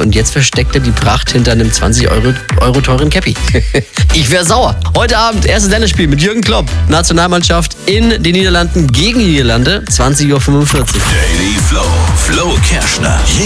und jetzt versteckt er die Pracht hinter einem 20 Euro teuren Cappy. Ich wäre sauer. Heute Abend erstes Länderspiel mit Jürgen Klopp. Nationalmannschaft in den Niederlanden gegen die Niederlande, 20.45 Uhr. Daily Flow. Flo Kerschner.